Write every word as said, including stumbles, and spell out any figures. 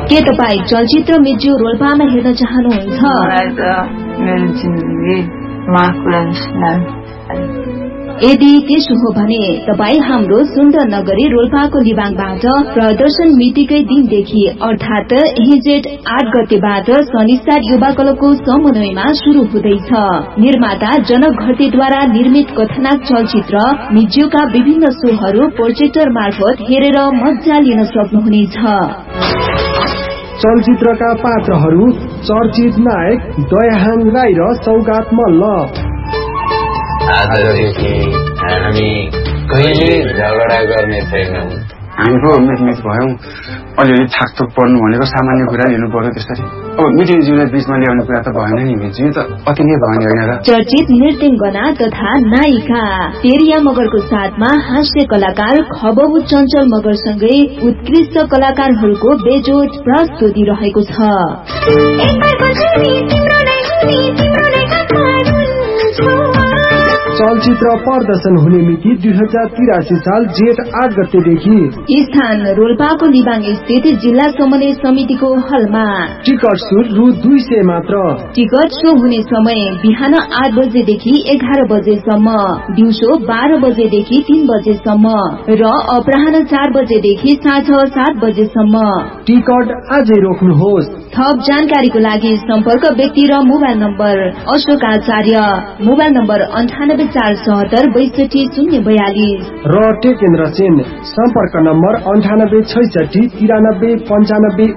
के तपाईँ चलचित्र मिर्ज्यू रोल्पामा हेर्न चाहनुहुन्छ? यदि त्यसो हो भने तपाईँ हाम्रो सुन्दर नगरी रोल्पाको लिबाङबाट प्रदर्शन मितिकै दिनदेखि अर्थात हिजेट आठ गतेबाट शनिश्चार युवा क्लबको समन्वयमा शुरू हुँदैछ। निर्माता जनक घरतीद्वारा निर्मित कथानक चलचित्र मिर्ज्यूका विभिन्न शोहरू प्रोजेक्टर मार्फत हेरेर मजा लिन सक्नुहुनेछ। चलचित्रका पात्रहरू चर्चित नायक दयाहाङ राई र सौगात मल्ल। आजदेखि हामी कहिले झगडा गर्ने छैनौं। हामीको मिचमिच भयौं, अलिअलि थाकथोक पर्नु भनेको सामान्य कुरा लिनु पर्यो। त्यसरी अब मिटिङज्यूलाई बीचमा ल्याउने कुरा त भएन नि मिटिङ, त अति नै भयो नि होइन र। चर्चित नृत्यङ्गना तथा नायिका तेरिया मगरको साथमा हास्य कलाकार खबबु चञ्चल मगरसँगै उत्कृष्ट कलाकारहरूको बेजोड प्रस्तुति रहेको छ। चलचित्र प्रदर्शन हुने मिति दुई हजार तिरासी साल जेठ आठ गतेदेखि। स्थान रोल्पाको लिबाङ स्थित जिल्ला समन्वय समितिको हलमा। टिकट शुल्क रु दुई सय मात्र। टिकट शो हुने समय बिहान आठ बजेदेखि एघार बजेसम्म, दिउँसो बाह्र बजेदेखि तीन बजेसम्म र अपराह्न चार बजेदेखि साँझ सात बजेसम्म। टिकट आजै रोक्नुहोस्। थप जानकारीको लागि सम्पर्क व्यक्ति र मोबाइल नम्बर अशोक आचार्य, मोबाइल नम्बर अन्ठानब्बे चार सहत्तर बैसठी शून्य बयालीस र टेकेन्द्र सेन, सम्पर्क नम्बर अन्ठानब्बे छैसठी तिरानब्बे पञ्चानब्बे